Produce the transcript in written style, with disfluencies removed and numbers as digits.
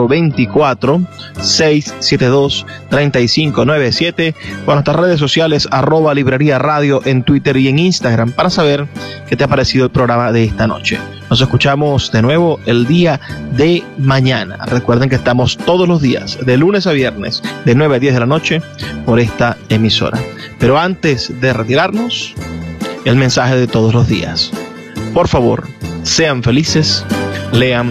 424-672-3597, con nuestras redes sociales @librería radio en Twitter y en Instagram, para saber qué te ha parecido el programa de esta noche. Nos escuchamos de nuevo el día de mañana. Recuerden que estamos todos los días, de lunes a viernes, de 9 a 10 de la noche, por esta emisora. Pero antes de retirarnos, el mensaje de todos los días. Por favor, sean felices, lean